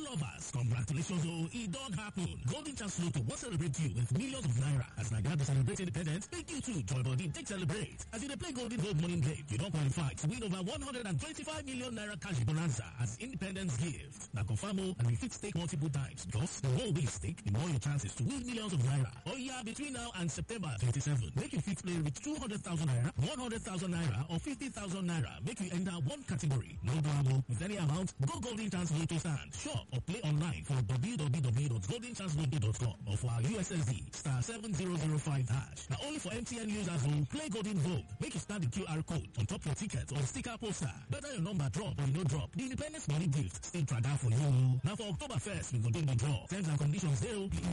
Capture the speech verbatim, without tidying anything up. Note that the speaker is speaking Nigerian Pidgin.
lovers, congratulations, oh, it don't happen. Golden Chance Lotto will celebrate you with millions of naira. As Nigeria to celebrate independence, make you too join body take celebrate. As you dey play Golden Gold Morning Game, you don't qualify to win over one hundred twenty-five million naira cash bonanza as independence gift. Now confirm oh, and you fit stake multiple times because the more we stake, the more your chances to win millions of naira. Oh yeah, between now and September twenty-seventh, make you fit play with two hundred thousand naira, one hundred thousand naira, or fifty thousand naira. Make you enter one category. No drama with any amount. Go Golden Chance Lotto stand, shop or play online for w w w dot golden chance lotto dot com or for our U S S D star seven zero zero five hash. Now only for M T N users who play Golden Vogue. Make you scan the Q R code on top your ticket or sticker poster. Better your number drop or you no drop. The Independence Money Gift still track out for you. Now for October first, we go do the draw. Terms and conditions zero.